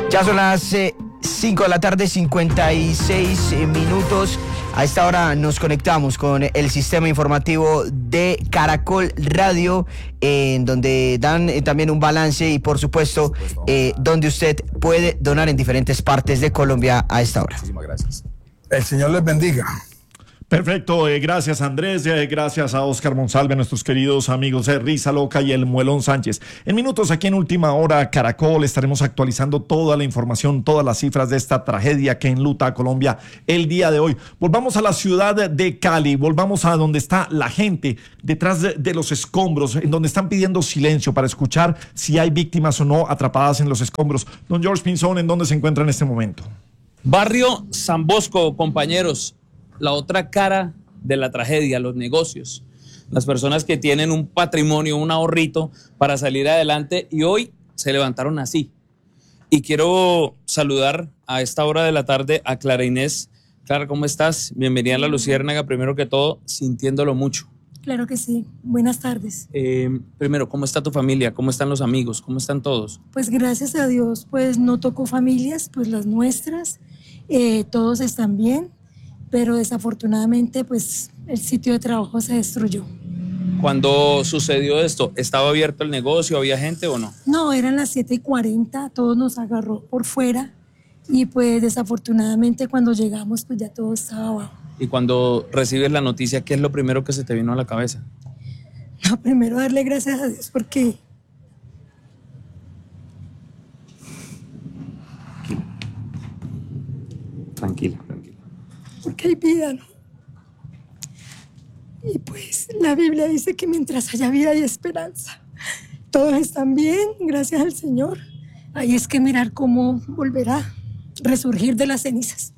Ya son las 5 de la tarde, 56 minutos. A esta hora nos conectamos con el sistema informativo de Caracol Radio, en donde dan también un balance y, por supuesto, donde usted puede donar en diferentes partes de Colombia a esta hora. Muchísimas gracias. El Señor les bendiga. Perfecto, gracias Andrés, gracias a Oscar Monsalve, nuestros queridos amigos de Risa Loca y el Muelón Sánchez. En minutos aquí en Última Hora Caracol estaremos actualizando toda la información, todas las cifras de esta tragedia que enluta a Colombia el día de hoy. Volvamos a la ciudad de Cali, volvamos a donde está la gente detrás de los escombros, en donde están pidiendo silencio para escuchar si hay víctimas o no atrapadas en los escombros. Don George Pinzón, ¿en dónde se encuentra en este momento? Barrio San Bosco, compañeros. La otra cara de la tragedia, los negocios, las personas que tienen un patrimonio, un ahorrito para salir adelante y hoy se levantaron así. Y quiero saludar a esta hora de la tarde a Clara Inés. Clara, ¿cómo estás? Bienvenida a La Luciérnaga, primero que todo, sintiéndolo mucho. Claro que sí, buenas tardes. Primero, ¿cómo está tu familia? ¿Cómo están los amigos? ¿Cómo están todos? Pues gracias a Dios, pues no tocó familias, pues las nuestras, todos están bien. Pero desafortunadamente pues el sitio de trabajo se destruyó. Cuando sucedió esto, ¿estaba abierto el negocio? ¿Había gente o no? No, eran las 7:40, todos nos agarró por fuera y pues desafortunadamente cuando llegamos pues ya todo estaba abajo. Y cuando recibes la noticia, ¿qué es lo primero que se te vino a la cabeza? No, primero darle gracias a Dios porque... Tranquila. Porque hay vida, ¿no? Y pues la Biblia dice que mientras haya vida hay esperanza. Todos están bien, gracias al Señor. Ahí es que mirar cómo volverá a resurgir de las cenizas.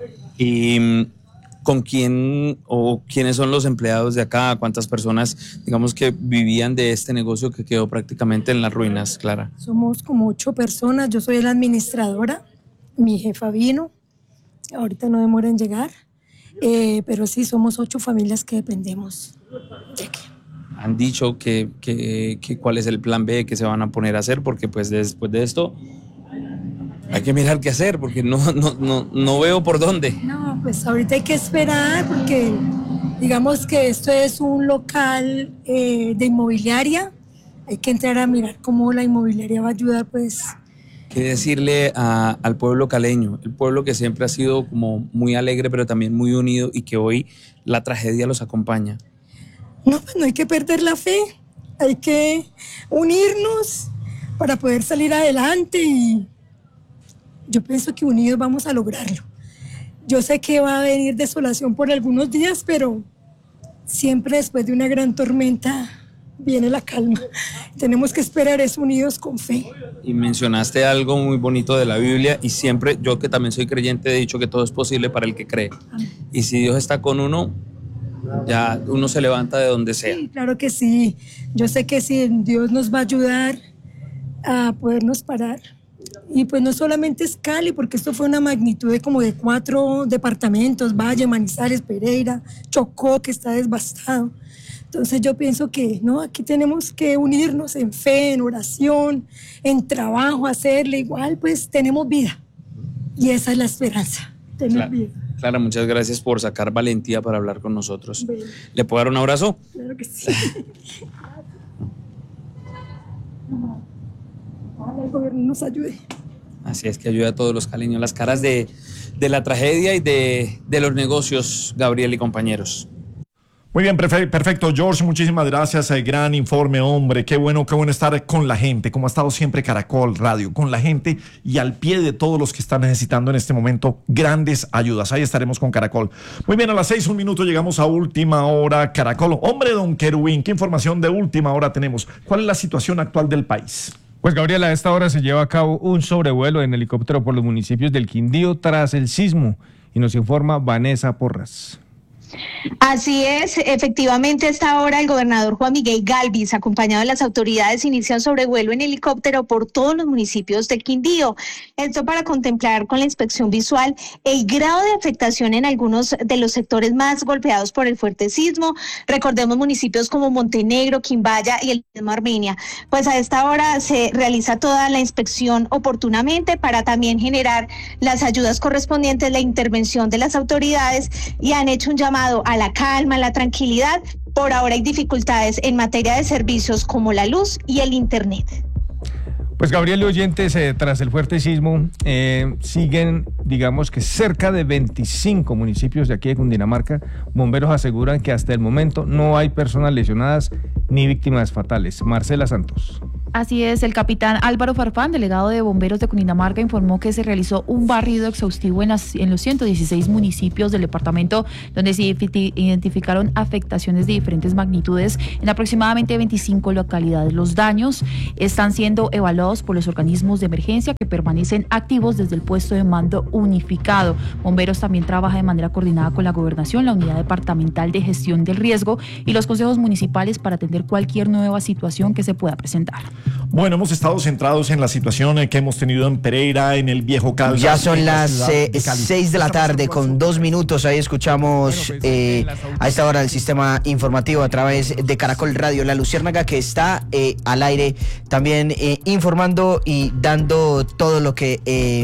¿Y con quién o quiénes son los empleados de acá? ¿Cuántas personas, digamos, que vivían de este negocio que quedó prácticamente en las ruinas, Clara? Somos como 8 personas, yo soy la administradora, mi jefa vino. Ahorita no demora en llegar, pero sí, somos 8 familias que dependemos de aquí. Han dicho que cuál es el plan B que se van a poner a hacer, porque pues después de esto hay que mirar qué hacer, porque no veo por dónde. No, pues ahorita hay que esperar, porque digamos que esto es un local de inmobiliaria, hay que entrar a mirar cómo la inmobiliaria va a ayudar, pues. ¿Qué decirle al pueblo caleño? El pueblo que siempre ha sido como muy alegre, pero también muy unido y que hoy la tragedia los acompaña. No, pues no hay que perder la fe, hay que unirnos para poder salir adelante y yo pienso que unidos vamos a lograrlo. Yo sé que va a venir desolación por algunos días, pero siempre después de una gran tormenta viene la calma. Tenemos que esperar es unidos con fe. Y mencionaste algo muy bonito de la Biblia y siempre, yo que también soy creyente, he dicho que todo es posible para el que cree. Amén. Y si Dios está con uno, ya uno se levanta de donde sea. Sí, claro que sí. Yo sé que sí, Dios nos va a ayudar a podernos parar. Y pues no solamente es Cali, porque esto fue una magnitud de como de 4 departamentos, Valle, Manizales, Pereira, Chocó, que está devastado. Entonces yo pienso que no, aquí tenemos que unirnos en fe, en oración, en trabajo, hacerle igual, pues tenemos vida. Y esa es la esperanza, tener vida. Clara, muchas gracias por sacar valentía para hablar con nosotros. Bueno. ¿Le puedo dar un abrazo? Claro que sí. Ojalá el gobierno nos ayude. Así es, que ayude a todos los caleños. Las caras de la tragedia y de los negocios, Gabriel y compañeros. Muy bien, perfecto, George, muchísimas gracias. Gran informe, hombre, qué bueno estar con la gente, como ha estado siempre Caracol Radio, con la gente y al pie de todos los que están necesitando en este momento grandes ayudas. Ahí estaremos con Caracol. Muy bien, a las 6:01 llegamos a Última Hora Caracol. Hombre, don Querubín, ¿qué información de Última Hora tenemos? ¿Cuál es la situación actual del país? Pues Gabriel, a esta hora se lleva a cabo un sobrevuelo en helicóptero por los municipios del Quindío tras el sismo y nos informa Vanessa Porras. Así es, efectivamente a esta hora el gobernador Juan Miguel Gálvez, acompañado de las autoridades, inicia un sobrevuelo en helicóptero por todos los municipios del Quindío. Esto para contemplar con la inspección visual el grado de afectación en algunos de los sectores más golpeados por el fuerte sismo. Recordemos municipios como Montenegro, Quimbaya y el mismo Armenia. Pues a esta hora se realiza toda la inspección oportunamente para también generar las ayudas correspondientes, la intervención de las autoridades, y han hecho un llamado a la calma, la tranquilidad. Por ahora hay dificultades en materia de servicios como la luz y el internet. Pues Gabriel, oyentes, tras el fuerte sismo, siguen, digamos que cerca de 25 municipios de aquí de Cundinamarca. Bomberos aseguran que hasta el momento no hay personas lesionadas ni víctimas fatales. Marcela Santos. Así es, el capitán Álvaro Farfán, delegado de Bomberos de Cundinamarca, informó que se realizó un barrido exhaustivo en los 116 municipios del departamento, donde se identificaron afectaciones de diferentes magnitudes en aproximadamente 25 localidades. Los daños están siendo evaluados por los organismos de emergencia que permanecen activos desde el puesto de mando unificado. Bomberos también trabaja de manera coordinada con la Gobernación, la Unidad Departamental de Gestión del Riesgo y los consejos municipales para atender cualquier nueva situación que se pueda presentar. Bueno, hemos estado centrados en la situación que hemos tenido en Pereira, en el Viejo Caldas. Ya son las 6 de la tarde con 2 minutos. Ahí escuchamos a esta hora el sistema informativo a través de Caracol Radio La Luciérnaga, que está al aire también informando y dando todo lo que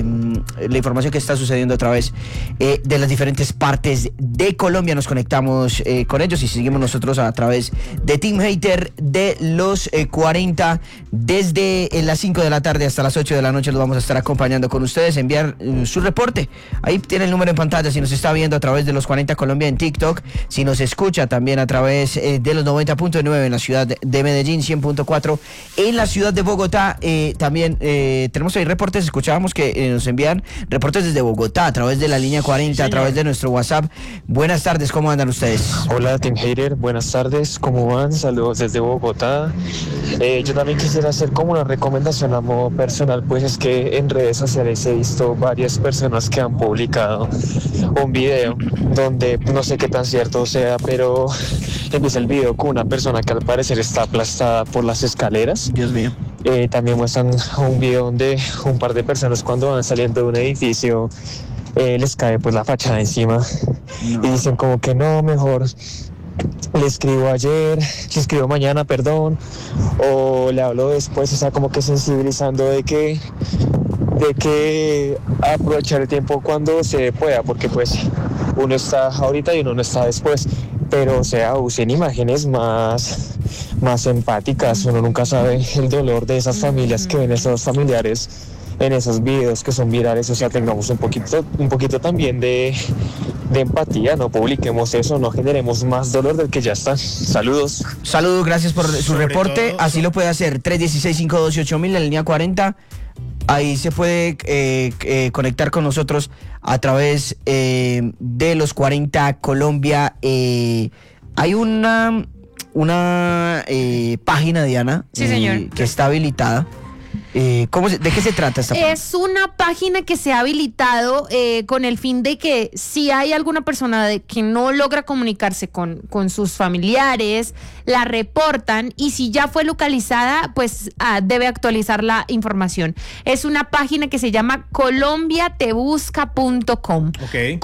la información que está sucediendo a través de las diferentes partes de Colombia. Nos conectamos con ellos y seguimos nosotros a través de Team Hater de los 40. Desde las 5 de la tarde hasta las 8 de la noche los vamos a estar acompañando con ustedes, enviar su reporte. Ahí tiene el número en pantalla si nos está viendo a través de los 40 Colombia en TikTok, si nos escucha también a través de los 90.9 en la ciudad de Medellín, 100.4 en la ciudad de Bogotá. También tenemos ahí reportes, escuchábamos que nos envían reportes desde Bogotá a través de la línea 40, a través de nuestro WhatsApp. Buenas tardes, ¿cómo andan ustedes? Hola Team Hater, buenas tardes, ¿cómo van? Saludos desde Bogotá. Yo también quisiera hacer como una recomendación a modo personal, pues es que en redes sociales he visto varias personas que han publicado un video donde no sé qué tan cierto sea, pero empieza el video con una persona que al parecer está aplastada por las escaleras. Dios mío. También muestran un video donde un par de personas cuando van saliendo de un edificio les cae pues la fachada encima y dicen como que no, mejor le escribo mañana, perdón, o le hablo después, o sea, como que sensibilizando de que aprovechar el tiempo cuando se pueda, porque pues uno está ahorita y uno no está después, pero o sea, usen imágenes más empáticas. Uno nunca sabe el dolor de esas familias que ven a esos familiares en esos videos que son virales. O sea, tengamos un poquito también de empatía, no publiquemos eso, no generemos más dolor del que ya está. Saludos. Saludos, gracias por su reporte. Así lo puede hacer 316-512-8000 en la línea 40. Ahí se puede conectar con nosotros a través de los 40 Colombia. Hay una página, Diana, sí, señor, que está habilitada. ¿De qué se trata esta página? Es una página que se ha habilitado con el fin de que si hay alguna persona que no logra comunicarse con sus familiares, la reportan, y si ya fue localizada, pues debe actualizar la información. Es una página que se llama colombiatebusca.com. Okay.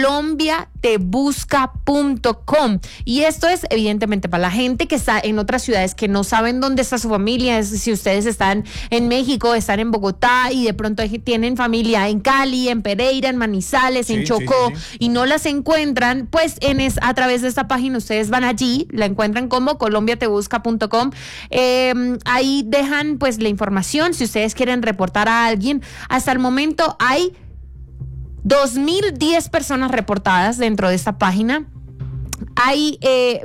colombiatebusca.com. Y esto es evidentemente para la gente que está en otras ciudades, que no saben dónde está su familia. Si ustedes están en México, están en Bogotá y de pronto tienen familia en Cali, en Pereira, en Manizales, en Chocó, y no las encuentran, pues a través de esta página ustedes van allí, la encuentran como colombiatebusca.com. Ahí dejan pues la información si ustedes quieren reportar a alguien. Hasta el momento hay 2.010 personas reportadas dentro de esta página. Hay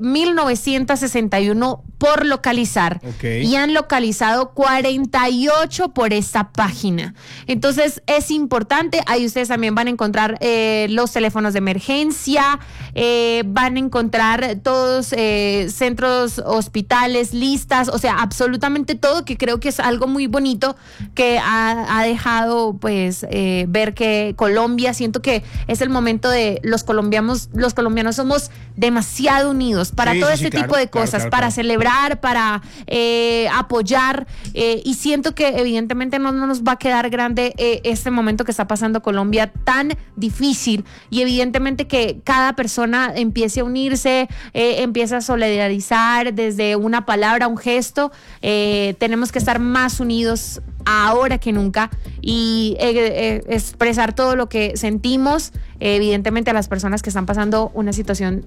1.961 por localizar, y han localizado 48 por esta página. Entonces es importante. Ahí ustedes también van a encontrar los teléfonos de emergencia, van a encontrar todos centros, hospitales, listas, o sea, absolutamente todo, que creo que es algo muy bonito que ha dejado pues ver que Colombia, siento que es el momento de los colombianos somos demasiado unidos para todo este tipo de cosas, para celebrar, para apoyar, y siento que evidentemente no nos va a quedar grande este momento que está pasando Colombia tan difícil, y evidentemente que cada persona empiece a unirse, empiece a solidarizar desde una palabra, un gesto. Tenemos que estar más unidos ahora que nunca y expresar todo lo que sentimos, evidentemente a las personas que están pasando una situación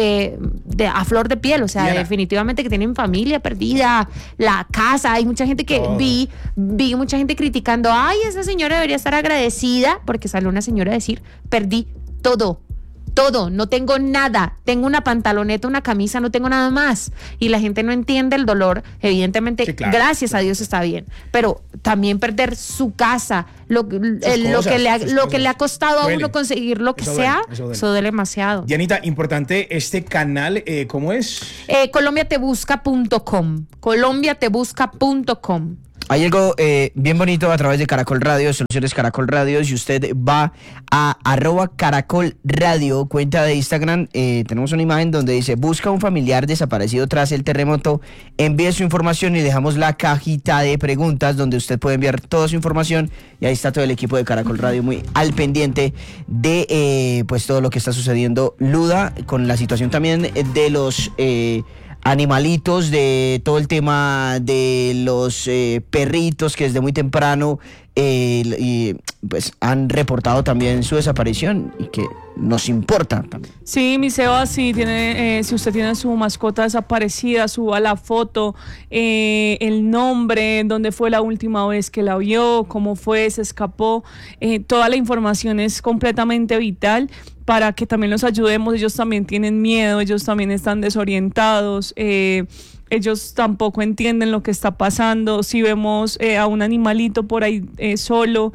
a flor de piel, o sea, Diana, definitivamente que tienen familia perdida, la casa. Hay mucha gente que vi mucha gente criticando, ay, esa señora debería estar agradecida, porque salió una señora a decir, perdí todo, no tengo nada, tengo una pantaloneta, una camisa, no tengo nada más, y la gente no entiende el dolor. Evidentemente, sí, claro, gracias a Dios está bien, pero también perder su casa, lo que le ha costado a uno conseguir lo que sea, eso duele demasiado. Dianita, importante este canal, ¿cómo es? colombiatebusca.com, colombiatebusca.com. Hay algo bien bonito a través de Caracol Radio, Soluciones Caracol Radio. Si usted va a @Caracol Radio, cuenta de Instagram, tenemos una imagen donde dice, busca un familiar desaparecido tras el terremoto, envíe su información y dejamos la cajita de preguntas donde usted puede enviar toda su información, y ahí está todo el equipo de Caracol Radio muy al pendiente de pues todo lo que está sucediendo, Luda, con la situación también de los animalitos, de todo el tema de los perritos que desde muy temprano y pues han reportado también su desaparición y que nos importa también. Sí, mi Seba, si usted tiene su mascota desaparecida, suba la foto, el nombre, dónde fue la última vez que la vio, cómo fue, se escapó, toda la información es completamente vital para que también los ayudemos. Ellos también tienen miedo, ellos también están desorientados, ellos tampoco entienden lo que está pasando. Si vemos a un animalito por ahí solo,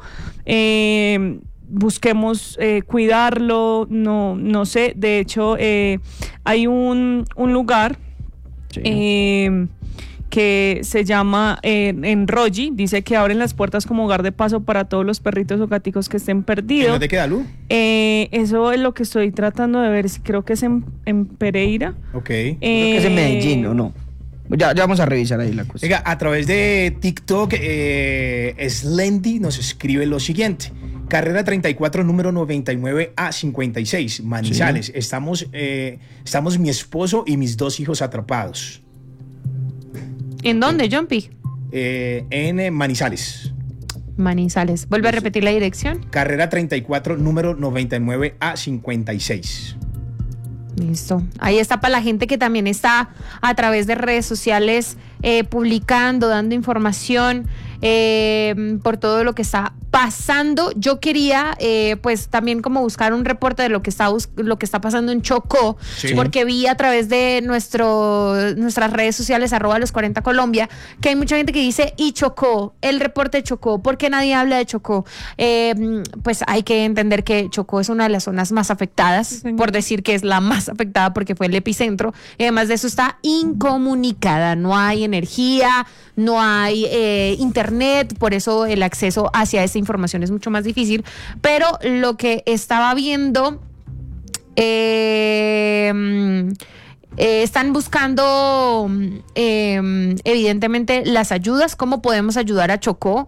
busquemos cuidarlo, no sé. De hecho, hay un lugar que se llama en Roji, dice que abren las puertas como hogar de paso para todos los perritos o gaticos que estén perdidos. ¿Dónde queda, Lu? Eso es lo que estoy tratando de ver, creo que es en Pereira. Ok. Creo que es en Medellín, ¿o no? Ya vamos a revisar ahí la cosa. Oiga, a través de TikTok, Slendy nos escribe lo siguiente. Carrera 34, número 99A56, Manizales. Sí. Estamos mi esposo y mis 2 hijos atrapados. ¿En dónde, Jumpy? En Manizales. Manizales. ¿Vuelve a repetir la dirección? Carrera 34, número 99A56. Listo. Ahí está para la gente que también está a través de redes sociales publicando, dando información por todo lo que está pasando. Yo quería pues también como buscar un reporte de lo que está pasando en Chocó, sí, porque vi a través de nuestras redes sociales @los40Colombia que hay mucha gente que dice, y Chocó, el reporte de Chocó, ¿por qué nadie habla de Chocó? Pues hay que entender que Chocó es una de las zonas más afectadas, sí, por decir que es la más afectada porque fue el epicentro, y además de eso está incomunicada, no hay energía, no hay internet, por eso el acceso hacia esta información es mucho más difícil. Pero lo que estaba viendo, están buscando evidentemente las ayudas, cómo podemos ayudar a Chocó,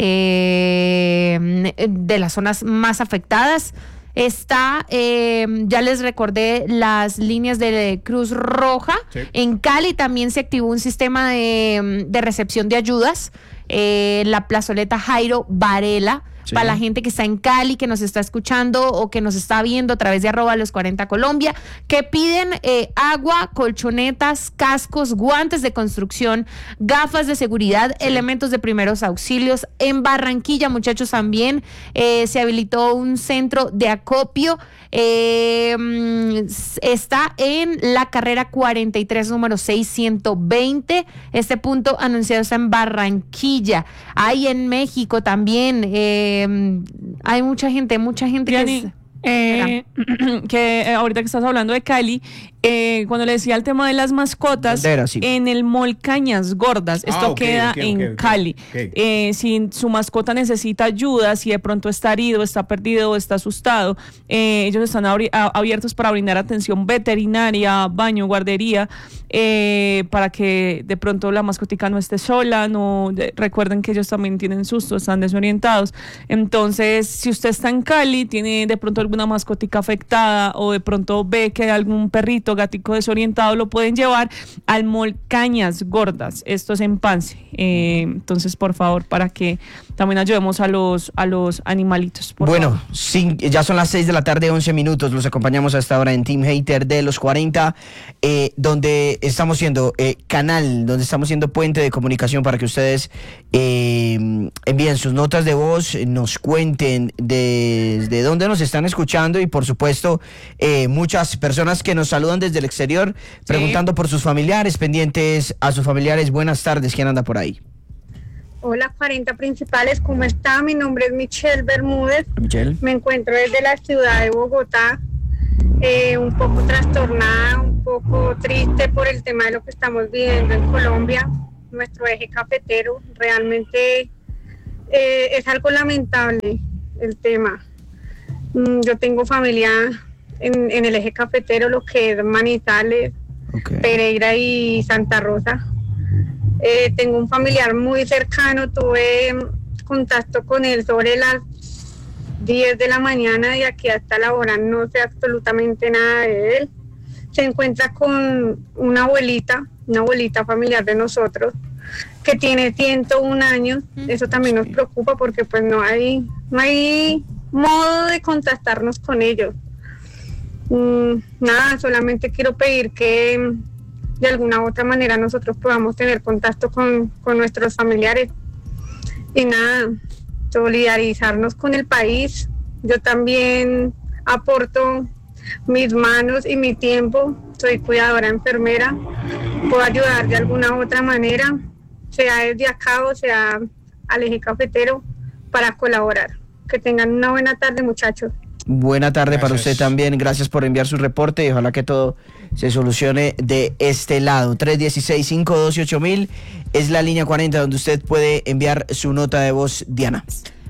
de las zonas más afectadas. Está, ya les recordé las líneas de Cruz Roja. Sí. En Cali también se activó un sistema de recepción de ayudas. La plazoleta Jairo Varela, sí, para la gente que está en Cali, que nos está escuchando o que nos está viendo a través de @los40Colombia, que piden agua, colchonetas, cascos, guantes de construcción, gafas de seguridad, sí, elementos de primeros auxilios. En Barranquilla, muchachos, también se habilitó un centro de acopio. Está en la carrera 43, número 620. Este punto anunciado está en Barranquilla. Hay en México también. Hay mucha gente Yani, Que ahorita que estás hablando de Cali, cuando le decía el tema de las mascotas, sí. en el Mall Cañas Gordas, esto queda en Cali. Si su mascota necesita ayuda, si de pronto está herido, está perdido o está asustado, ellos están abiertos para brindar atención veterinaria, baño, guardería, para que de pronto la mascotica no esté sola. Recuerden que ellos también tienen susto, están desorientados. Entonces, si usted está en Cali, tiene de pronto alguna mascotica afectada o de pronto ve que hay algún perrito, gatico desorientado, lo pueden llevar al Mall Cañas Gordas. Esto es en Pance. Entonces, por favor, para que también ayudemos a los animalitos. Bueno, ya son las 6 de la tarde, 11 minutos. Los acompañamos hasta ahora en Team Hater de los 40, donde estamos siendo canal, donde estamos siendo puente de comunicación para que ustedes envíen sus notas de voz, nos cuenten desde dónde nos están escuchando y, por supuesto, muchas personas que nos saludan desde el exterior, preguntando por sus familiares, pendientes a sus familiares. Buenas tardes, ¿quién anda por ahí? Hola, 40 principales, ¿cómo está? Mi nombre es Michelle Bermúdez. Michelle. Me encuentro desde la ciudad de Bogotá, un poco trastornada, un poco triste por el tema de lo que estamos viviendo en Colombia. Nuestro eje cafetero realmente es algo lamentable el tema. Yo tengo familia en el eje cafetero, lo que es Manizales, Pereira y Santa Rosa. Tengo un familiar muy cercano, tuve contacto con él sobre las 10 de la mañana y aquí hasta la hora no sé absolutamente nada de él. Se encuentra con una abuelita familiar de nosotros que tiene 101 años. Eso también nos preocupa porque pues no hay modo de contactarnos con ellos. Nada, solamente quiero pedir que de alguna u otra manera nosotros podamos tener contacto con nuestros familiares y nada, solidarizarnos con el país. Yo también aporto mis manos y mi tiempo, soy cuidadora enfermera, puedo ayudar de alguna u otra manera, sea desde acá o sea al eje cafetero, para colaborar. Que tengan una buena tarde, muchachos. Buena tarde para usted también, gracias por enviar su reporte y ojalá que todo se solucione de este lado. 316-512-8000 es la línea 40 donde usted puede enviar su nota de voz, Diana.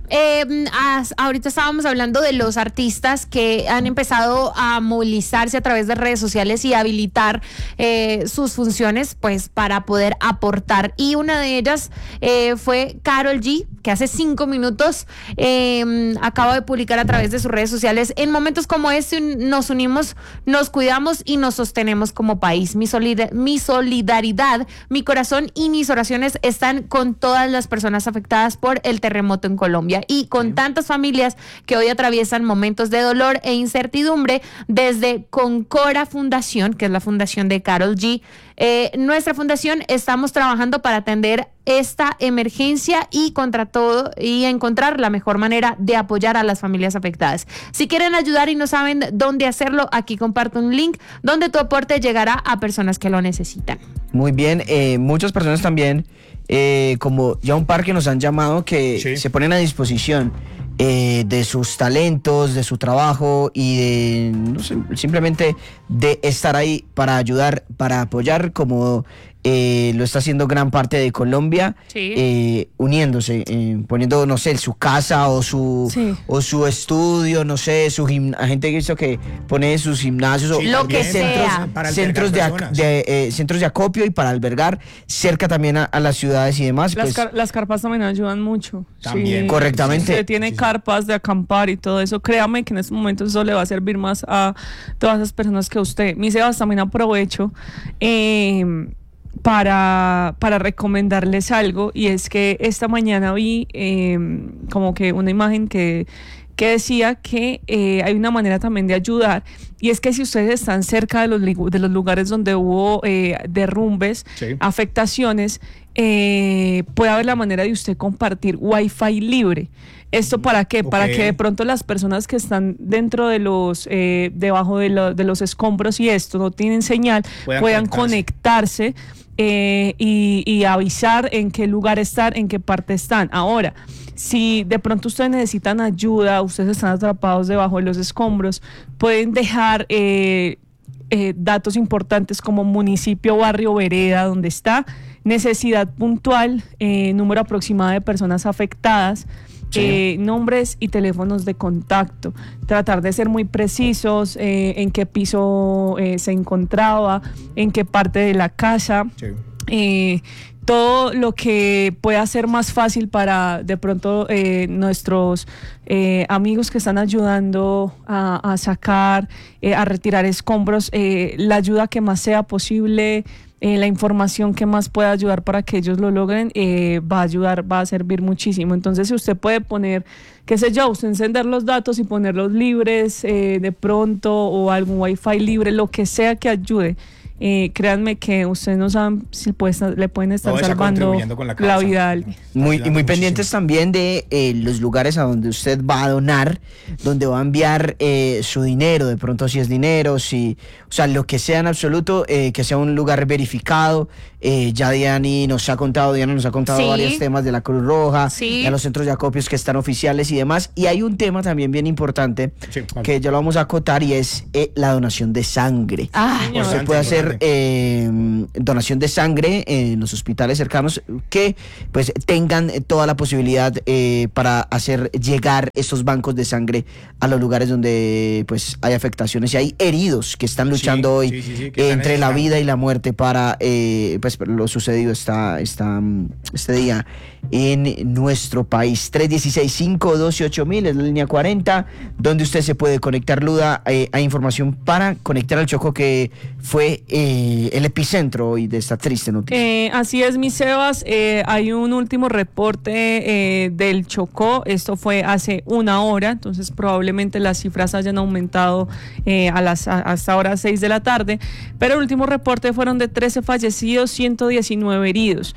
Ahorita estábamos hablando de los artistas que han empezado a movilizarse a través de redes sociales y habilitar sus funciones pues para poder aportar, y una de ellas fue Karol G, que hace 5 minutos acaba de publicar a través de sus redes sociales: en momentos como este nos unimos, nos cuidamos y nos sostenemos como país. Mi solidaridad, mi corazón y mis oraciones están con todas las personas afectadas por el terremoto en Colombia y con tantas familias que hoy atraviesan momentos de dolor e incertidumbre. Desde Concora Fundación, que es la fundación de Karol G, nuestra fundación, estamos trabajando para atender esta emergencia y contra todo y encontrar la mejor manera de apoyar a las familias afectadas. Si quieren ayudar y no saben dónde hacerlo, aquí comparto un link donde tu aporte llegará a personas que lo necesitan. Muy bien, muchas personas también, como ya un par que nos han llamado, que se ponen a disposición de sus talentos, de su trabajo y de, no sé, simplemente de estar ahí para ayudar, para apoyar, como lo está haciendo gran parte de Colombia, uniéndose, poniendo, no sé, su casa o su estudio, no sé, gente que hizo que pone sus gimnasios o lo que sea, centros de acopio y para albergar cerca también a las ciudades y demás. Las carpas también ayudan mucho. También, correctamente. Si usted tiene carpas de acampar y todo eso, créame que en estos momentos eso le va a servir más a todas las personas que a usted. Mi Sebas, también aprovecho para recomendarles algo, y es que esta mañana vi como que una imagen que decía que hay una manera también de ayudar, y es que si ustedes están cerca de los lugares donde hubo derrumbes, afectaciones, puede haber la manera de usted compartir Wi-Fi libre. ¿Esto para qué? Para que de pronto las personas que están dentro de los, debajo de los escombros y esto no tienen señal, puedan conectarse y avisar en qué lugar están, en qué parte están. Ahora, si de pronto ustedes necesitan ayuda, ustedes están atrapados debajo de los escombros, pueden dejar datos importantes como municipio, barrio, vereda, donde está, necesidad puntual, número aproximado de personas afectadas, nombres y teléfonos de contacto. Tratar de ser muy precisos en qué piso se encontraba, en qué parte de la casa. Todo lo que pueda ser más fácil para de pronto nuestros amigos que están ayudando a sacar, a retirar escombros, la ayuda que más sea posible, la información que más pueda ayudar para que ellos lo logren, va a ayudar, va a servir muchísimo. Entonces, si usted puede poner, qué sé yo, usted encender los datos y ponerlos libres de pronto, o algún wifi libre, lo que sea que ayude. Créanme que ustedes no saben si le pueden estar salvando la vida a alguien. Muy pendientes también de los lugares a donde usted va a donar, donde va a enviar su dinero, de pronto si es dinero, o sea, lo que sea en absoluto, que sea un lugar verificado. Ya Diana nos ha contado varios temas de la Cruz Roja, de los centros de acopios que están oficiales y demás. Y hay un tema también bien importante que ya lo vamos a acotar, y es la donación de sangre. Usted puede hacer donación de sangre en los hospitales cercanos que pues tengan toda la posibilidad para hacer llegar estos bancos de sangre a los lugares donde pues hay afectaciones y hay heridos que están luchando hoy entre la vida y la muerte para pues lo sucedido este día en nuestro país. 316-512-8000 es la línea 40 donde usted se puede conectar. Luda, hay información para conectar al Chocó, que fue el epicentro hoy de esta triste noticia. Así es, mi Sebas. Hay un último reporte del Chocó. Esto fue hace una hora, entonces probablemente las cifras hayan aumentado hasta ahora 6 de la tarde, pero el último reporte fueron de 13 fallecidos, 119 heridos.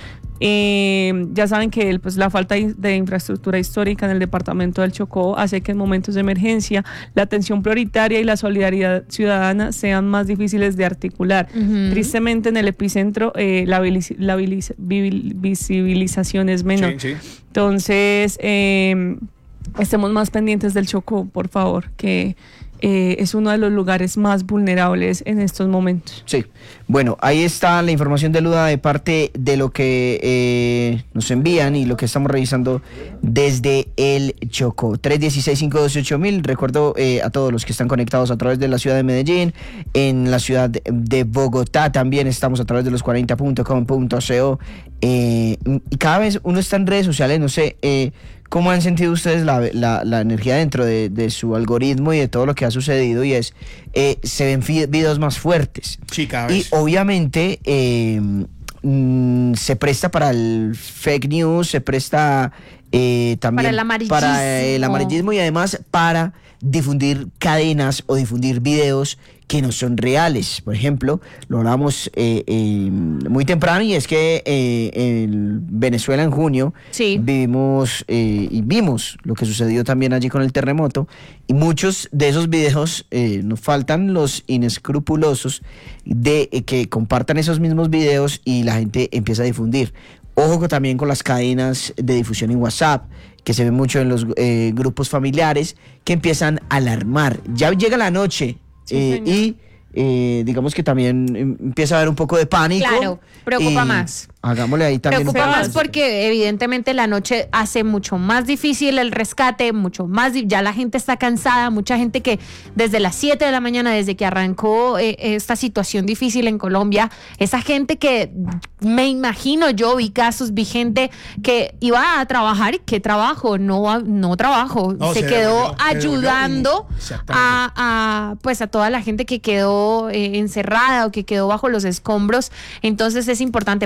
Ya saben que pues, la falta de infraestructura histórica en el departamento del Chocó hace que en momentos de emergencia la atención prioritaria y la solidaridad ciudadana sean más difíciles de articular. Tristemente, en el epicentro la visibilización es menor. Entonces, estemos más pendientes del Chocó, por favor, que es uno de los lugares más vulnerables en estos momentos. Sí, bueno, ahí está la información de Luda de parte de lo que nos envían y lo que estamos revisando desde el Chocó. 316-512-8000. Recuerdo a todos los que están conectados a través de la ciudad de Medellín, en la ciudad de Bogotá también estamos a través de los 40.com.co. Y cada vez uno está en redes sociales, no sé, ¿cómo han sentido ustedes la energía dentro de su algoritmo y de todo lo que ha sucedido? Y se ven videos más fuertes. Sí, cada vez. Y obviamente se presta para el fake news, se presta también para el amarillismo y además para difundir cadenas o difundir videos que no son reales. Por ejemplo, lo hablamos muy temprano, y es que en Venezuela en junio vimos lo que sucedió también allí con el terremoto, y muchos de esos videos nos faltan los inescrupulosos de que compartan esos mismos videos y la gente empieza a difundir. Ojo también con las cadenas de difusión en WhatsApp, que se ve mucho en los grupos familiares, que empiezan a alarmar. Ya llega la noche y digamos que también empieza a haber un poco de pánico. Claro, preocupa más. Hagámosle ahí también. Preocupa más porque evidentemente la noche hace mucho más difícil el rescate, mucho más, ya la gente está cansada, mucha gente que desde las 7 de la mañana, desde que arrancó esta situación difícil en Colombia, esa gente que me imagino, yo vi casos, vi gente que iba a trabajar y ¿qué trabajo? No trabajo, se quedó ayudando a toda la gente que quedó encerrada o que quedó bajo los escombros. Entonces es importante para la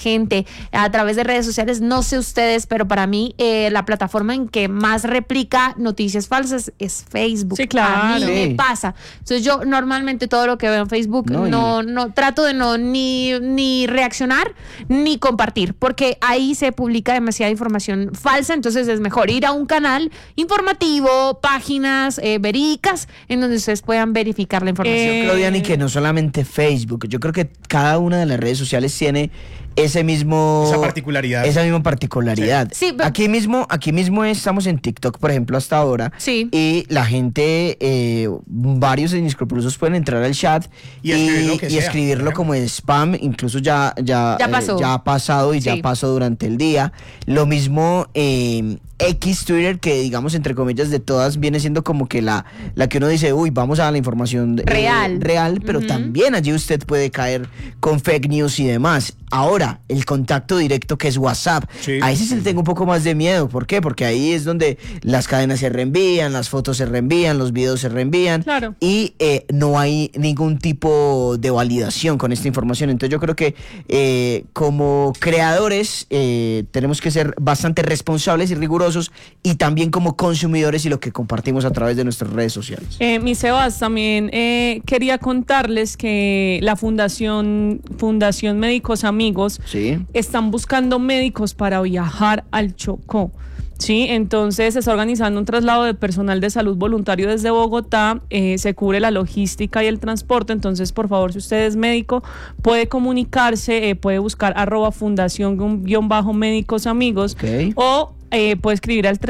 gente a través de redes sociales. No sé ustedes, pero para mí la plataforma en que más replica noticias falsas es Facebook. Sí, claro. A mí me pasa. Entonces yo normalmente todo lo que veo en Facebook no trato de ni reaccionar ni compartir, porque ahí se publica demasiada información falsa. Entonces es mejor ir a un canal informativo, páginas verídicas en donde ustedes puedan verificar la información. Yo creo, Diana, que no solamente Facebook, yo creo que cada una de las redes sociales tiene esa misma particularidad. Sí, pero aquí mismo estamos en TikTok, por ejemplo, hasta ahora. Sí. Y la gente, varios inescrupulosos pueden entrar al chat y escribirlo como spam. Incluso ya ha pasado y ya pasó durante el día. Lo mismo X, Twitter, que digamos entre comillas de todas viene siendo como que la que uno dice, uy, vamos a dar la información real, pero también allí usted puede caer con fake news y demás. Ahora, el contacto directo, que es WhatsApp, a ese sí le tengo un poco más de miedo. ¿Por qué? Porque ahí es donde las cadenas se reenvían, las fotos se reenvían, los videos se reenvían, y no hay ningún tipo de validación con esta información. Entonces yo creo que como creadores tenemos que ser bastante responsables y rigurosos, y también como consumidores y lo que compartimos a través de nuestras redes sociales. Mi Sebas, también quería contarles que la Fundación Médicos Amigos están buscando médicos para viajar al Chocó. Sí, entonces se está organizando un traslado de personal de salud voluntario desde Bogotá, se cubre la logística y el transporte. Entonces, por favor, si usted es médico, puede comunicarse, puede buscar @fundación-médicos amigos, o puede escribir al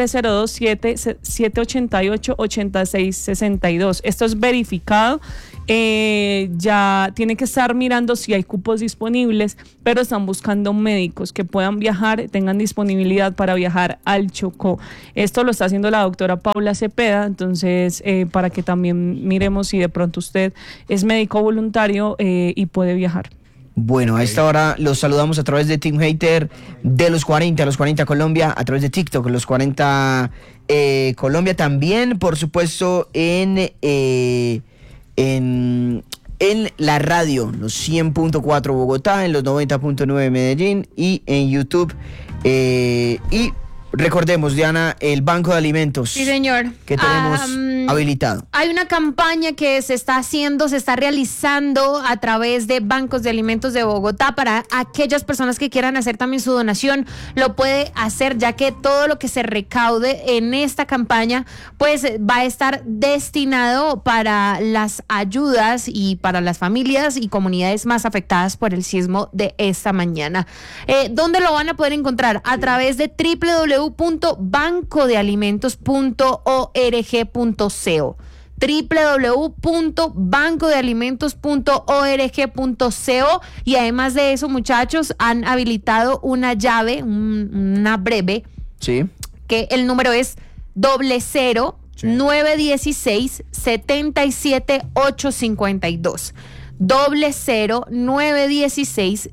302-788-8662. Esto es verificado. Ya tiene que estar mirando si hay cupos disponibles, pero están buscando médicos que puedan viajar, tengan disponibilidad para viajar al Chocó. Esto lo está haciendo la doctora Paula Cepeda. Entonces, para que también miremos si de pronto usted es médico voluntario y puede viajar. Bueno, a esta hora los saludamos a través de Team Hater de los 40 Colombia, a través de TikTok, los 40 Colombia, también, por supuesto, en la radio, los 100.4 Bogotá, en los 90.9 Medellín, y en YouTube. Y recordemos, Diana, el Banco de Alimentos. Sí, señor. Que tenemos habilitado. Hay una campaña que se está realizando a través de Bancos de Alimentos de Bogotá para aquellas personas que quieran hacer también su donación. Lo puede hacer, ya que todo lo que se recaude en esta campaña pues va a estar destinado para las ayudas y para las familias y comunidades más afectadas por el sismo de esta mañana. ¿Dónde lo van a poder encontrar? A través de www.bancodealimentos.org.co www.bancodealimentos.org.co. Y además de eso, muchachos, han habilitado una llave, una breve, que el número es 00-916 77852. 00-916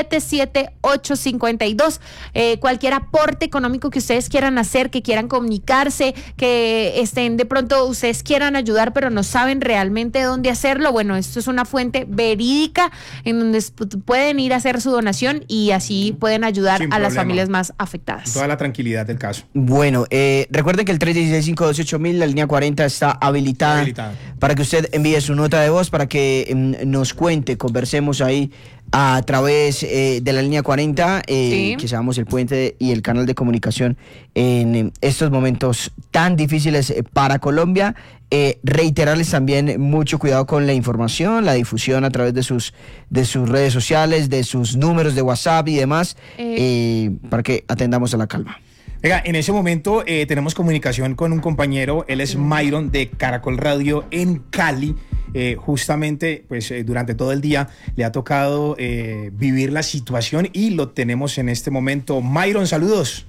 77852. Cualquier aporte económico que ustedes quieran hacer, que quieran comunicarse, que estén de pronto ustedes quieran ayudar pero no saben realmente dónde hacerlo, bueno, esto es una fuente verídica en donde pueden ir a hacer su donación y así pueden ayudar a las familias más afectadas. Toda la tranquilidad del caso. Bueno, recuerden que el 316-528-1000, la línea 40, está habilitada para que usted envíe su nota de voz, para que nos cuente, conversemos ahí a través de la línea 40, que seamos el puente y el canal de comunicación en estos momentos tan difíciles para Colombia. Reiterarles también mucho cuidado con la información, la difusión a través de sus redes sociales, de sus números de WhatsApp y demás, para que atendamos a la calma. Venga, en ese momento tenemos comunicación con un compañero, él es Myron de Caracol Radio en Cali. Justamente, pues durante todo el día le ha tocado vivir la situación y lo tenemos en este momento. Myron, saludos.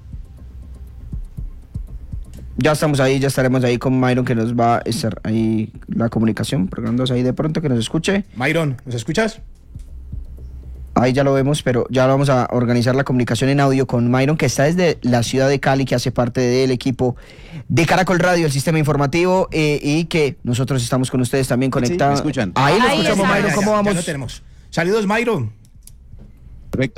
Ya estamos ahí, ya estaremos ahí con Myron, que nos va a estar ahí la comunicación, programándose ahí de pronto, que nos escuche. Myron, ¿nos escuchas? Ahí ya lo vemos, pero ya vamos a organizar la comunicación en audio con Myron, que está desde la ciudad de Cali, que hace parte del equipo de Caracol Radio, el sistema informativo, y que nosotros estamos con ustedes también conectados. ¿Me escuchan? Ahí lo escuchamos, Myron. ¿Cómo vamos? Ya lo tenemos. Saludos, Myron. Perfecto.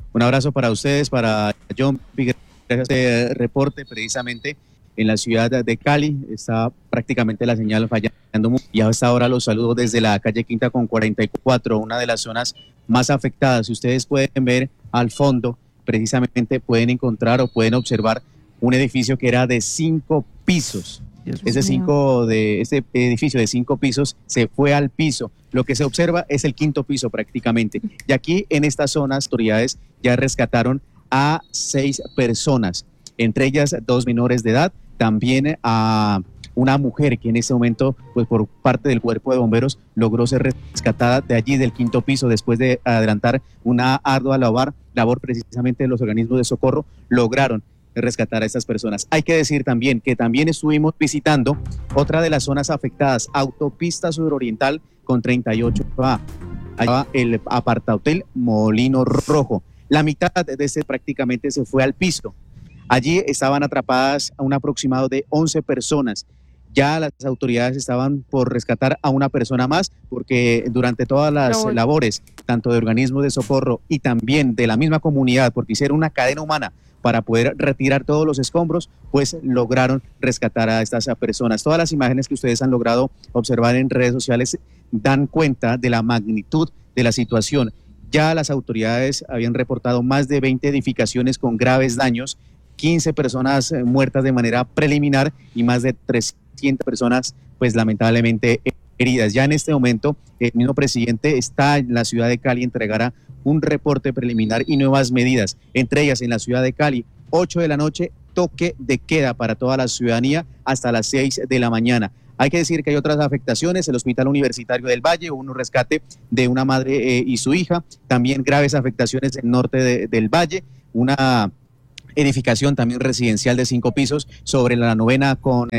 Un abrazo para ustedes, para John, gracias por este reporte. Precisamente en la ciudad de Cali está prácticamente la señal fallando y a esta hora los saludo desde la calle Quinta con 44, una de las zonas más afectadas. Si ustedes pueden ver al fondo, precisamente pueden encontrar o pueden observar un edificio que era de 5 pisos. Ese edificio de 5 pisos se fue al piso. Lo que se observa es el 5.º piso prácticamente. Y aquí en estas zonas, autoridades ya rescataron a 6 personas, entre ellas 2 menores de edad, también a una mujer que en este momento, pues por parte del cuerpo de bomberos, logró ser rescatada de allí del 5.º piso después de adelantar una ardua labor precisamente de los organismos de socorro, lograron rescatar a estas personas. Hay que decir también que también estuvimos visitando otra de las zonas afectadas, autopista suroriental con 38A, allá el apartahotel Molino Rojo. La mitad de este prácticamente se fue al piso. Allí estaban atrapadas a un aproximado de 11 personas. Ya las autoridades estaban por rescatar a una persona más, porque durante todas las labores, tanto de organismos de socorro y también de la misma comunidad, porque hicieron una cadena humana para poder retirar todos los escombros, pues lograron rescatar a estas personas. Todas las imágenes que ustedes han logrado observar en redes sociales dan cuenta de la magnitud de la situación. Ya las autoridades habían reportado más de 20 edificaciones con graves daños, 15 personas muertas de manera preliminar y más de 300 personas, pues lamentablemente heridas. Ya en este momento, el mismo presidente está en la ciudad de Cali, entregará un reporte preliminar y nuevas medidas. Entre ellas, en la ciudad de Cali, 8 de la noche, toque de queda para toda la ciudadanía hasta las 6 de la mañana. Hay que decir que hay otras afectaciones, el Hospital Universitario del Valle, un rescate de una madre y su hija, también graves afectaciones en el norte del Valle, una edificación también residencial de 5 pisos sobre la 9ª con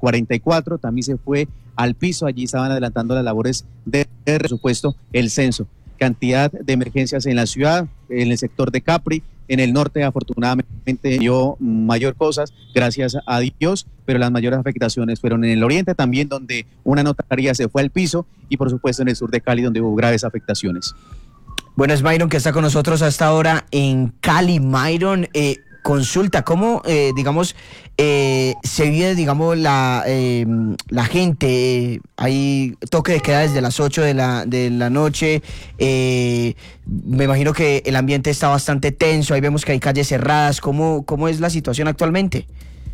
44, también se fue al piso. Allí estaban adelantando las labores de presupuesto, el censo. Cantidad de emergencias en la ciudad, en el sector de Capri, en el norte afortunadamente dio mayor cosas, gracias a Dios, pero las mayores afectaciones fueron en el oriente también, donde una notaría se fue al piso, y por supuesto en el sur de Cali, donde hubo graves afectaciones. Bueno, es Myron que está con nosotros hasta ahora en Cali. Myron, consulta, ¿cómo, se vive, la gente? Hay toque de queda desde las 8 de la noche. Me imagino que el ambiente está bastante tenso. Ahí vemos que hay calles cerradas. ¿Cómo es la situación actualmente?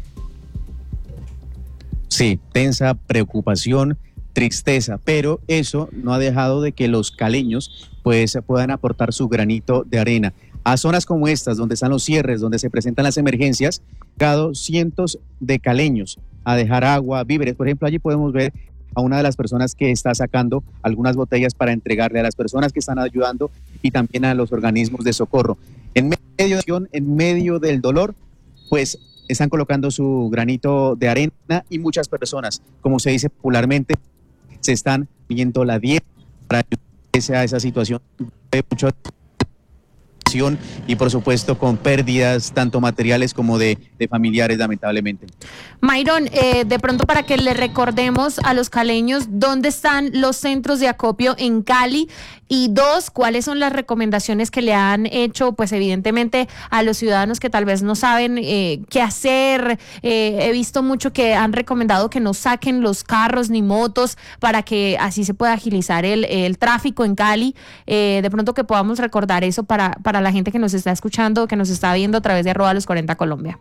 Sí, tensa, preocupación, tristeza, pero eso no ha dejado de que los caleños pues puedan aportar su granito de arena. A zonas como estas, donde están los cierres, donde se presentan las emergencias, llegado cientos de caleños a dejar agua, víveres. Por ejemplo, allí podemos ver a una de las personas que está sacando algunas botellas para entregarle a las personas que están ayudando y también a los organismos de socorro. En medio del dolor, pues están colocando su granito de arena, y muchas personas, como se dice popularmente, se están viendo la dieta para ayudarse a esa situación. Mucho y por supuesto con pérdidas tanto materiales como de familiares, lamentablemente. Myron, de pronto para que le recordemos a los caleños dónde están los centros de acopio en Cali, y 2, cuáles son las recomendaciones que le han hecho, pues evidentemente a los ciudadanos que tal vez no saben qué hacer. He visto mucho que han recomendado que no saquen los carros ni motos para que así se pueda agilizar el tráfico en Cali. De pronto que podamos recordar eso para la gente que nos está escuchando, que nos está viendo a través de @los40 Colombia.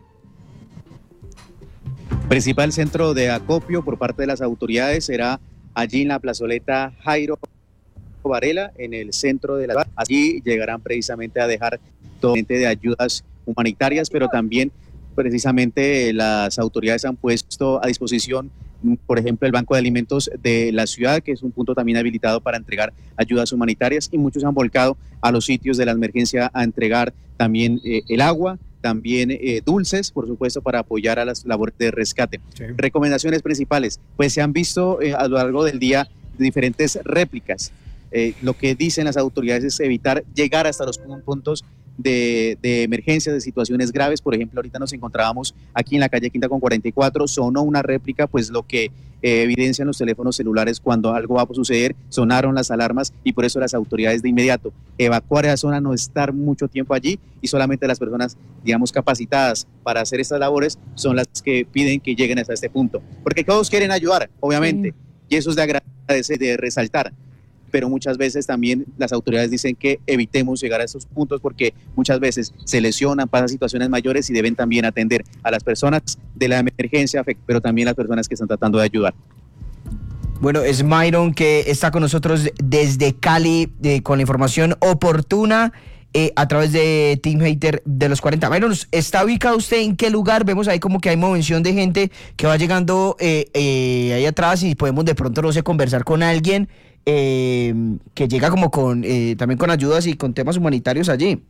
Principal centro de acopio por parte de las autoridades será allí en la plazoleta Jairo Varela, en el centro de la ciudad. Allí llegarán precisamente a dejar todo de ayudas humanitarias, pero también precisamente las autoridades han puesto a disposición, por ejemplo, el Banco de Alimentos de la ciudad, que es un punto también habilitado para entregar ayudas humanitarias, y muchos han volcado a los sitios de la emergencia a entregar también el agua, también dulces, por supuesto, para apoyar a las labores de rescate. Sí. Recomendaciones principales, pues se han visto a lo largo del día diferentes réplicas. Lo que dicen las autoridades es evitar llegar hasta los puntos de emergencias, de situaciones graves. Por ejemplo, ahorita nos encontrábamos aquí en la calle Quinta con 44, sonó una réplica, pues lo que evidencian los teléfonos celulares cuando algo va a suceder, sonaron las alarmas y por eso las autoridades de inmediato evacuar esa zona, no estar mucho tiempo allí, y solamente las personas, digamos, capacitadas para hacer estas labores son las que piden que lleguen hasta este punto, porque todos quieren ayudar, obviamente, y eso es de agradecer, de resaltar, pero muchas veces también las autoridades dicen que evitemos llegar a esos puntos porque muchas veces se lesionan, pasan situaciones mayores y deben también atender a las personas de la emergencia, pero también las personas que están tratando de ayudar. Bueno, es Myron que está con nosotros desde Cali con la información oportuna a través de Team Hater de los 40. Myron, ¿está ubicado usted en qué lugar? Vemos ahí como que hay movención de gente que va llegando ahí atrás y podemos de pronto, no sé, conversar con alguien que llega como con también con ayudas y con temas humanitarios allí.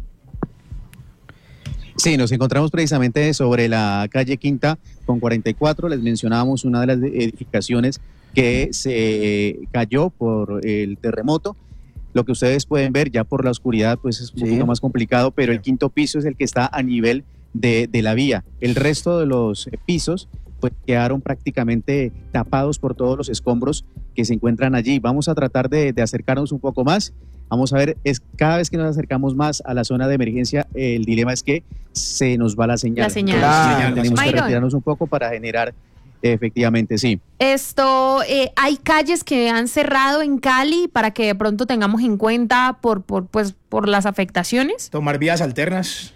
Sí, nos encontramos precisamente sobre la calle Quinta con 44. Les mencionábamos una de las edificaciones que se cayó por el terremoto. Lo que ustedes pueden ver ya por la oscuridad pues es un poquito más complicado, pero el quinto piso es el que está a nivel de la vía. El resto de los pisos pues quedaron prácticamente tapados por todos los escombros que se encuentran allí. Vamos a tratar de acercarnos un poco más. Vamos a ver, cada vez que nos acercamos más a la zona de emergencia, el dilema es que se nos va la señal. La señal. Claro. Tenemos que retirarnos un poco para generar, efectivamente, sí. Hay calles que han cerrado en Cali para que de pronto tengamos en cuenta por las afectaciones. Tomar vías alternas.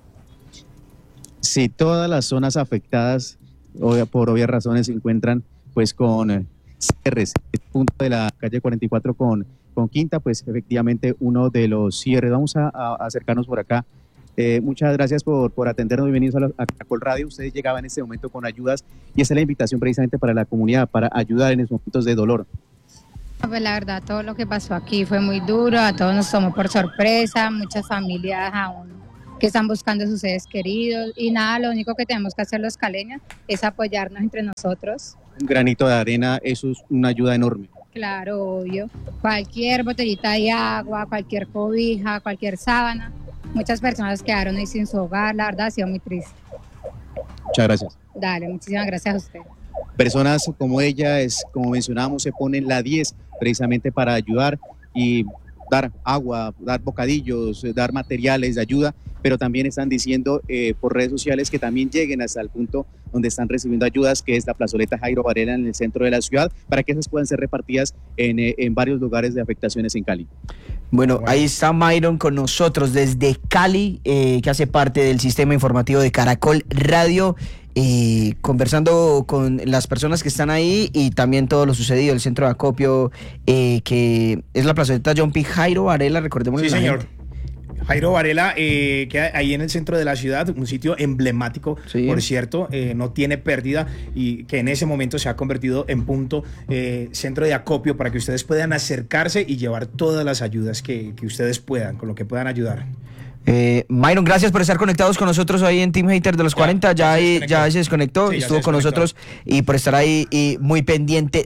Sí, todas las zonas afectadas por obvias razones se encuentran pues con cierres. El punto de la calle 44 con Quinta, pues efectivamente uno de los cierres. Vamos a acercarnos por acá. Muchas gracias por atendernos. Bienvenidos a Caracol Radio. Ustedes llegaban en este momento con ayudas y esa es la invitación precisamente para la comunidad, para ayudar en esos momentos de dolor. Pues la verdad, todo lo que pasó aquí fue muy duro, a todos nos tomó por sorpresa, muchas familias aún que están buscando a sus seres queridos y nada, lo único que tenemos que hacer los caleños es apoyarnos entre nosotros. Un granito de arena, eso es una ayuda enorme. Claro, obvio. Cualquier botellita de agua, cualquier cobija, cualquier sábana. Muchas personas quedaron ahí sin su hogar, la verdad ha sido muy triste. Muchas gracias. Dale, muchísimas gracias a usted. Personas como ella, como mencionábamos, se ponen la 10 precisamente para ayudar y dar agua, dar bocadillos, dar materiales de ayuda, pero también están diciendo por redes sociales que también lleguen hasta el punto donde están recibiendo ayudas, que es la plazoleta Jairo Varela en el centro de la ciudad, para que esas puedan ser repartidas en varios lugares de afectaciones en Cali. Bueno, ahí está Myron con nosotros desde Cali, que hace parte del sistema informativo de Caracol Radio, conversando con las personas que están ahí y también todo lo sucedido, el centro de acopio, que es la plazoleta John P. Jairo Varela, recordemos. Sí, señor. Jairo Varela, queda ahí en el centro de la ciudad, un sitio emblemático, sí. Por cierto, no tiene pérdida y que en ese momento se ha convertido en punto centro de acopio para que ustedes puedan acercarse y llevar todas las ayudas que ustedes puedan, con lo que puedan ayudar. Myron, gracias por estar conectados con nosotros ahí en Team Hater de los 40. Ya se desconectó, sí, estuvo con nosotros y por estar ahí y muy pendiente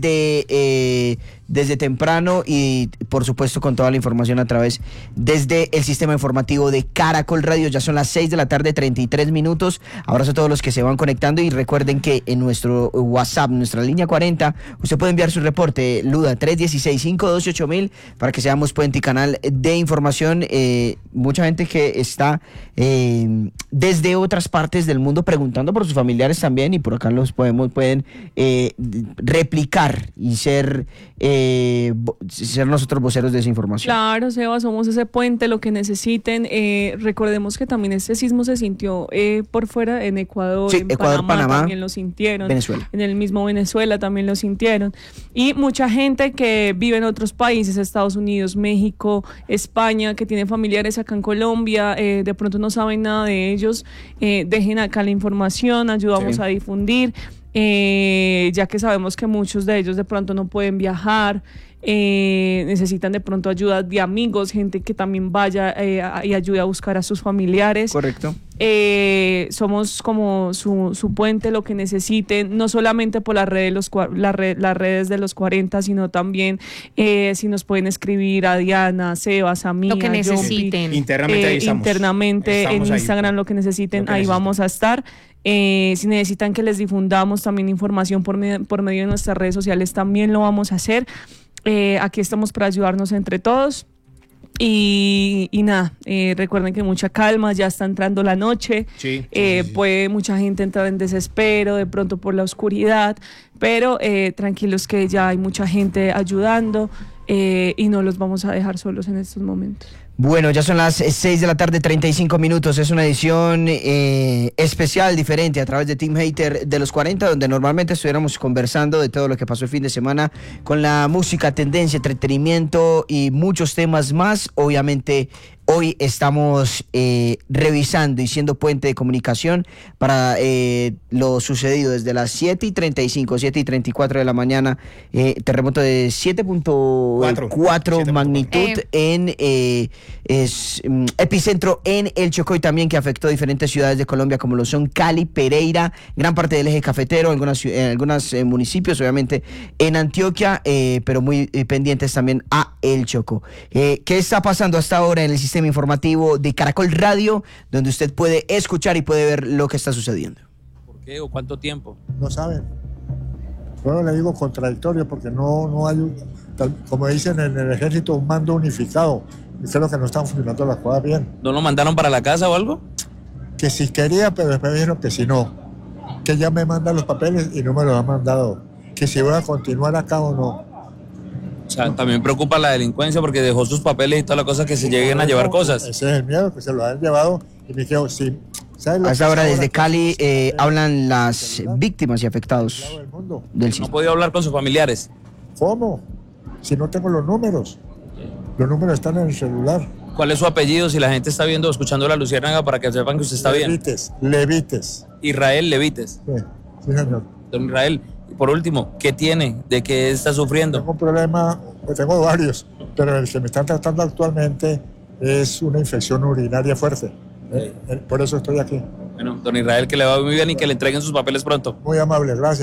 desde temprano y por supuesto con toda la información a través desde el sistema informativo de Caracol Radio. Ya son las 6 de la tarde, 33 minutos. Abrazo a todos los que se van conectando y recuerden que en nuestro WhatsApp, nuestra línea 40, usted puede enviar su reporte, Luda 316-528-8000, para que seamos puente y canal de información. Mucha gente que está desde otras partes del mundo preguntando por sus familiares también y por acá los pueden replicar y ser nosotros voceros de esa información. Claro, Seba, somos ese puente, lo que necesiten. Recordemos que también este sismo se sintió por fuera en Ecuador, sí, en Ecuador, Panamá, también lo sintieron. Venezuela. En el mismo Venezuela también lo sintieron. Y mucha gente que vive en otros países, Estados Unidos, México, España, que tiene familiares acá en Colombia, de pronto no saben nada de ellos, dejen acá la información, ayudamos a difundir. Ya que sabemos que muchos de ellos de pronto no pueden viajar, necesitan de pronto ayuda de amigos, gente que también vaya y ayude a buscar a sus familiares. Correcto. somos como su puente, lo que necesiten, no solamente por las redes, las redes de los 40, sino también si nos pueden escribir a Diana, a Sebas, a mí, lo que necesiten. Yompi, Internamente ahí estamos. internamente en Instagram, lo que necesiten, ahí vamos a estar. Si necesitan que les difundamos también información por medio de nuestras redes sociales, también lo vamos a hacer. Aquí estamos para ayudarnos entre todos. Y nada, recuerden que mucha calma, ya está entrando la noche, Sí. puede mucha gente entrar en desespero de pronto por la oscuridad, pero tranquilos que ya hay mucha gente ayudando y no los vamos a dejar solos en estos momentos. Bueno, ya son las 6 de la tarde, 35 minutos. Es una edición especial, diferente, a través de Team Hater de los 40, donde normalmente estuviéramos conversando de todo lo que pasó el fin de semana con la música, tendencia, entretenimiento y muchos temas más. Obviamente, hoy estamos revisando y siendo puente de comunicación para lo sucedido desde las 7:35, 7:34 de la mañana. Terremoto de 7.4 magnitud en epicentro en el Chocó, y también que afectó diferentes ciudades de Colombia como lo son Cali, Pereira, gran parte del eje cafetero, algunos municipios, obviamente en Antioquia, pero muy pendientes también a el Chocó. ¿Qué está pasando hasta ahora en el sistema informativo de Caracol Radio, donde usted puede escuchar y puede ver lo que está sucediendo? ¿Por qué o cuánto tiempo? No saben. Bueno, le digo contradictorio porque no hay, como dicen en el ejército, un mando unificado. Y creo que no están funcionando las cosas bien. ¿No lo mandaron para la casa o algo? Que si quería, pero después me dijeron que si no. Que ya me mandan los papeles y no me los han mandado. Que si voy a continuar acá o no. O sea, también preocupa la delincuencia porque dejó sus papeles y todas las cosas que se lleguen a llevar cosas. Ese es el miedo, que se lo han llevado. Y me dijeron, sí. Hasta ahora desde Cali hablan las víctimas y afectados del sismo. ¿No ha podido hablar con sus familiares? ¿Cómo? Si no tengo los números. Los números están en el celular. ¿Cuál es su apellido si la gente está viendo o escuchando La Luciérnaga para que sepan que usted está bien? Levites. Israel Levites. Sí, señor. Don Israel, y por último, ¿qué tiene? ¿De qué está sufriendo? Tengo un problema, tengo varios, pero el que me están tratando actualmente es una infección urinaria fuerte. Por eso estoy aquí. Bueno, don Israel, que le va muy bien y que le entreguen sus papeles pronto. Muy amable, gracias.